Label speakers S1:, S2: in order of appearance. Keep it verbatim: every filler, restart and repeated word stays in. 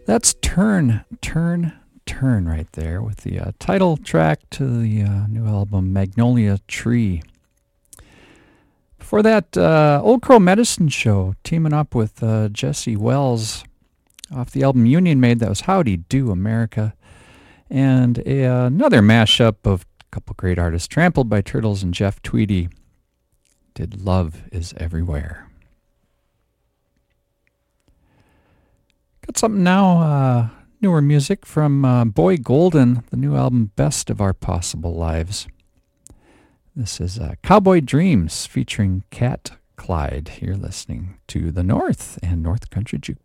S1: That's Turn, Turn, Turn right there with the uh, title track to the uh, new album Magnolia Tree. Before that, uh, Old Crow Medicine Show teaming up with uh, Jesse Wells off the album Union Made. That was Howdy Do America. And a, uh, another mashup of a couple great artists, Trampled by Turtles and Jeff Tweedy, did Love Is Everywhere. Got something now, uh, newer music from uh, Boy Golden, the new album Best of Our Possible Lives. This is uh, Cowboy Dreams featuring Cat Clyde. You're listening to The North and North Country Jukebox.